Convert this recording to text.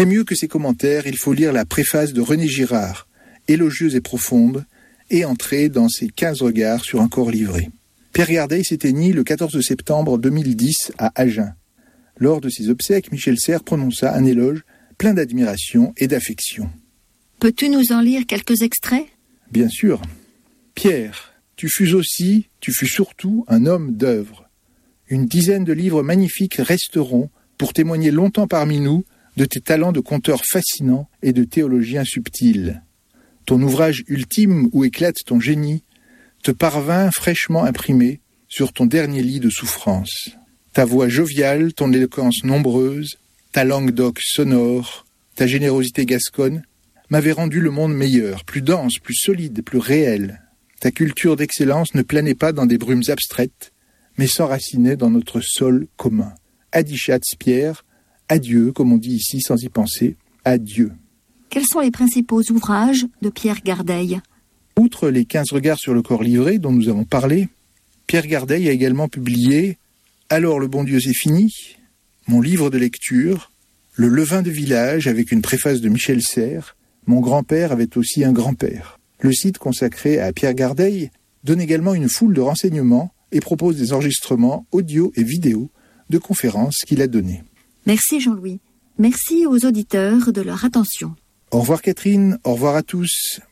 Mais mieux que ces commentaires, il faut lire la préface de René Girard, élogieuse et profonde, et entrer dans ses 15 regards sur un corps livré. Pierre Gardeil s'éteignit le 14 septembre 2010 à Agen. Lors de ses obsèques, Michel Serres prononça un éloge plein d'admiration et d'affection. Peux-tu nous en lire quelques extraits ? Bien sûr. Pierre, tu fus surtout un homme d'œuvre. Une dizaine de livres magnifiques resteront pour témoigner longtemps parmi nous de tes talents de conteur fascinants et de théologien subtil. Ton ouvrage ultime où éclate ton génie te parvint fraîchement imprimé sur ton dernier lit de souffrance. Ta voix joviale, ton éloquence nombreuse, ta langue d'oc sonore, ta générosité gasconne m'avaient rendu le monde meilleur, plus dense, plus solide, plus réel. Ta culture d'excellence ne planait pas dans des brumes abstraites, mais s'enracinait dans notre sol commun. Adichat Pierre, adieu, comme on dit ici sans y penser, adieu. Quels sont les principaux ouvrages de Pierre Gardeil ? Outre les 15 regards sur le corps livré dont nous avons parlé, Pierre Gardeil a également publié « Alors le bon Dieu c'est fini », mon livre de lecture, Le levain de village avec une préface de Michel Serres, Mon grand-père avait aussi un grand-père. Le site consacré à Pierre Gardeil donne également une foule de renseignements et propose des enregistrements audio et vidéo de conférences qu'il a données. Merci Jean-Louis. Merci aux auditeurs de leur attention. Au revoir Catherine, au revoir à tous.